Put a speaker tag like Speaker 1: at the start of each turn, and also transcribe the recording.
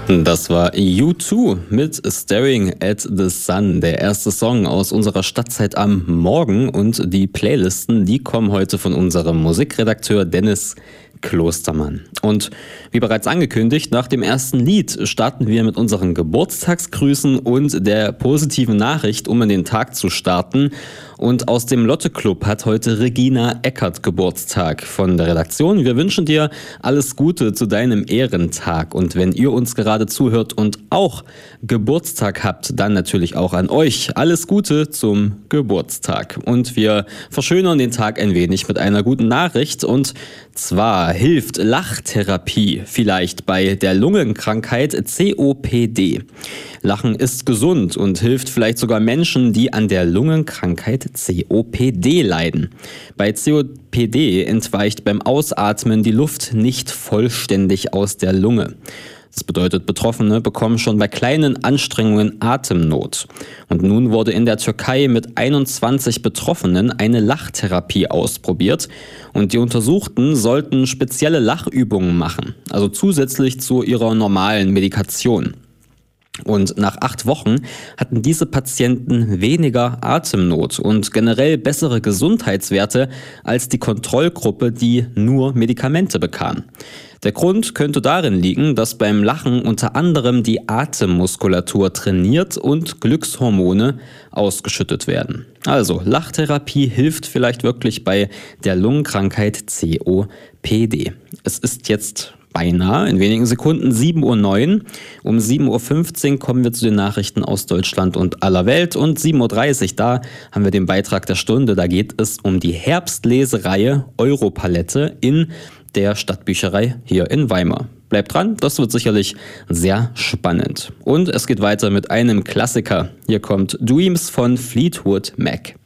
Speaker 1: Das war U2 mit Staring at the Sun, der erste Song aus unserer Stadtzeit am Morgen, und die Playlisten, die kommen heute von unserem Musikredakteur Dennis Klostermann. Und wie bereits angekündigt, nach dem ersten Lied starten wir mit unseren Geburtstagsgrüßen und der positiven Nachricht, um in den Tag zu starten. Und aus dem Lotte-Club hat heute Regina Eckert Geburtstag von der Redaktion. Wir wünschen dir alles Gute zu deinem Ehrentag. Und wenn ihr uns gerade zuhört und auch Geburtstag habt, dann natürlich auch an euch alles Gute zum Geburtstag. Und wir verschönern den Tag ein wenig mit einer guten Nachricht. Und zwar hilft Lachtherapie vielleicht bei der Lungenkrankheit COPD. Lachen ist gesund und hilft vielleicht sogar Menschen, die an der Lungenkrankheit COPD leiden. Bei COPD entweicht beim Ausatmen die Luft nicht vollständig aus der Lunge. Das bedeutet, Betroffene bekommen schon bei kleinen Anstrengungen Atemnot. Und nun wurde in der Türkei mit 21 Betroffenen eine Lachtherapie ausprobiert. Und die Untersuchten sollten spezielle Lachübungen machen, also zusätzlich zu ihrer normalen Medikation. Und nach 8 Wochen hatten diese Patienten weniger Atemnot und generell bessere Gesundheitswerte als die Kontrollgruppe, die nur Medikamente bekam. Der Grund könnte darin liegen, dass beim Lachen unter anderem die Atemmuskulatur trainiert und Glückshormone ausgeschüttet werden. Also Lachtherapie hilft vielleicht wirklich bei der Lungenkrankheit COPD. Es ist jetzt beinahe in wenigen Sekunden 7:09 Uhr. Um 7:15 Uhr kommen wir zu den Nachrichten aus Deutschland und aller Welt. Und 7:30 Uhr, da haben wir den Beitrag der Stunde. Da geht es um die Herbstlesereihe Europalette in der Stadtbücherei hier in Weimar. Bleibt dran, das wird sicherlich sehr spannend. Und es geht weiter mit einem Klassiker. Hier kommt Dreams von Fleetwood Mac.